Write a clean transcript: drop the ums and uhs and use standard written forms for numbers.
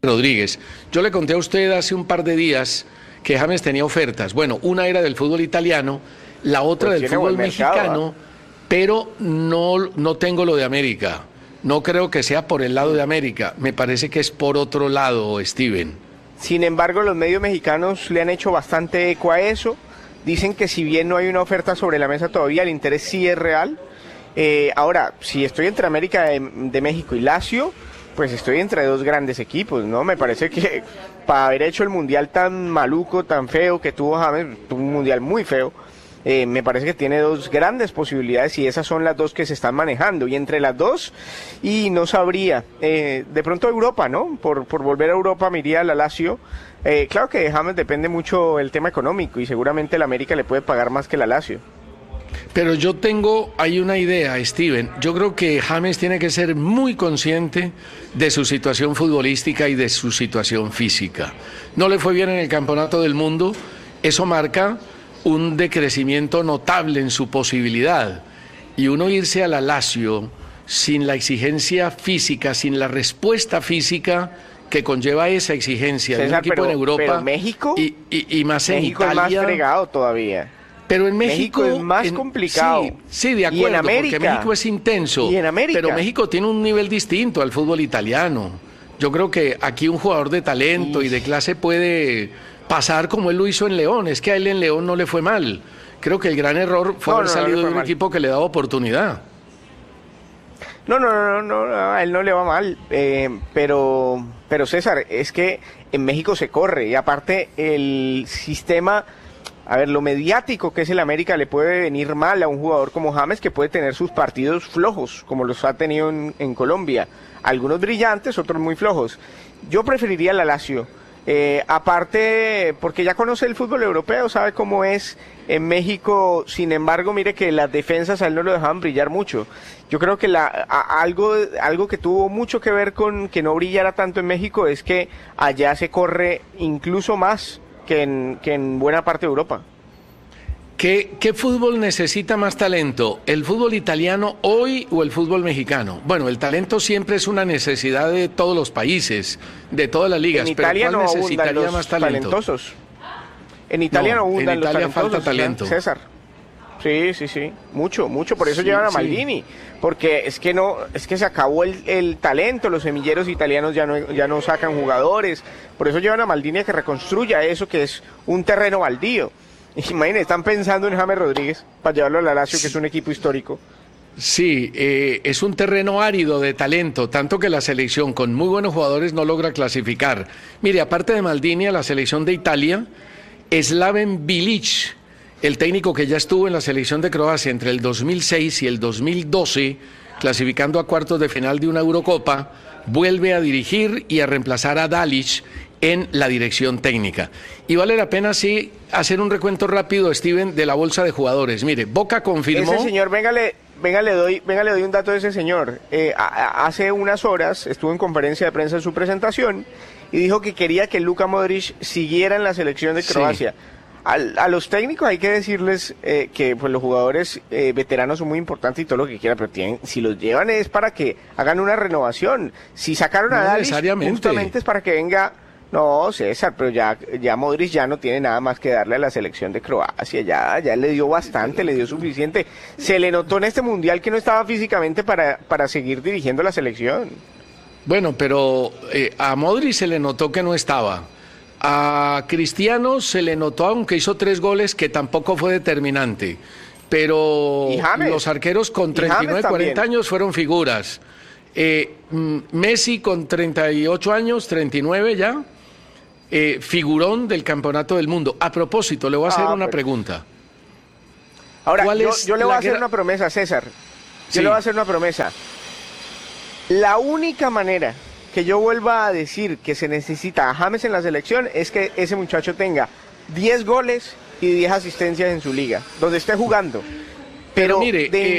Rodríguez. Yo le conté a usted hace un par de días que James tenía ofertas. Bueno, una era del fútbol italiano, la otra Pues del tiene fútbol buen mercado, mexicano, pero no tengo lo de América. No creo que sea por el lado de América. Me parece que es por otro lado, Steven. Sin embargo, los medios mexicanos le han hecho bastante eco a eso. Dicen que si bien no hay una oferta sobre la mesa todavía, el interés sí es real. Ahora, si estoy entre América de México y Lazio, pues estoy entre dos grandes equipos, ¿no? Me parece que para haber hecho el mundial tan maluco, tan feo que tuvo James, tuvo un mundial muy feo, me parece que tiene dos grandes posibilidades y esas son las dos que se están manejando. Y entre las dos, y no sabría, de pronto Europa, ¿no? Por volver a Europa me iría a la Lazio. Claro que de James depende mucho el tema económico y seguramente el América le puede pagar más que la Lazio. Pero yo tengo ahí una idea, Steven. Yo creo que James tiene que ser muy consciente de su situación futbolística y de su situación física. No le fue bien en el Campeonato del Mundo, eso marca un decrecimiento notable en su posibilidad. Y uno irse a la Lazio sin la exigencia física, sin la respuesta física que conlleva esa exigencia de un equipo en Europa pero México, y más en México Italia. Es más fregado todavía. Pero en México es más complicado. Sí, de acuerdo, y en América, porque México es intenso. Y en América. Pero México tiene un nivel distinto al fútbol italiano. Yo creo que aquí un jugador de talento y de clase puede pasar como él lo hizo en León. Es que a él en León no le fue mal. Creo que el gran error fue haber salido de un equipo que le daba oportunidad. No, a él no le va mal, pero César, es que en México se corre y aparte el sistema, a ver, lo mediático que es el América le puede venir mal a un jugador como James que puede tener sus partidos flojos, como los ha tenido en Colombia, algunos brillantes, otros muy flojos. Yo preferiría la Lazio. Aparte, porque ya conoce el fútbol europeo, sabe cómo es en México. Sin embargo, mire que las defensas a él no lo dejaban brillar mucho. Yo creo que algo que tuvo mucho que ver con que no brillara tanto en México es que allá se corre incluso más que en buena parte de Europa. ¿Qué fútbol necesita más talento? ¿El fútbol italiano hoy o el fútbol mexicano? Bueno, el talento siempre es una necesidad de todos los países, de todas las ligas. En Italia pero ¿cuál no necesitaría más talento? Talentosos. En Italia no abundan los talentosos. Falta talento. César. Sí, mucho. Por eso llevan a Maldini, porque es que se acabó el talento, los semilleros italianos ya no sacan jugadores, por eso llevan a Maldini a que reconstruya eso que es un terreno baldío. Imagínense, están pensando en James Rodríguez para llevarlo a la Lazio, que es un equipo histórico. Sí, es un terreno árido de talento, tanto que la selección con muy buenos jugadores no logra clasificar. Mire, aparte de Maldini, a la selección de Italia, Slaven Bilic, el técnico que ya estuvo en la selección de Croacia entre el 2006 y el 2012, clasificando a cuartos de final de una Eurocopa, vuelve a dirigir y a reemplazar a Dalic en la dirección técnica. Y vale la pena, sí, hacer un recuento rápido, Steven, de la bolsa de jugadores. Mire, Boca confirmó... Ese señor, venga, le doy un dato de ese señor. Hace unas horas estuvo en conferencia de prensa en su presentación y dijo que quería que Luka Modric siguiera en la selección de Croacia. Sí. A los técnicos hay que decirles que pues los jugadores veteranos son muy importantes y todo lo que quieran, pero si los llevan es para que hagan una renovación. Si sacaron a Dalic, justamente es para que venga... No, César, pero ya Modric ya no tiene nada más que darle a la selección de Croacia, ya le dio bastante, le dio suficiente. Se le notó en este mundial que no estaba físicamente para seguir dirigiendo la selección. Bueno, pero a Modric se le notó que no estaba. A Cristiano se le notó, aunque hizo 3 goles, que tampoco fue determinante. Pero los arqueros con 39, 40 años fueron figuras. Messi con 38 años, 39 ya, figurón del Campeonato del Mundo. A propósito, le voy a hacer una pregunta. Ahora, yo le voy a hacer una promesa, César. Yo le voy a hacer una promesa. La única manera que yo vuelva a decir que se necesita a James en la selección es que ese muchacho tenga 10 goles y 10 asistencias en su liga, donde esté jugando. Pero mire,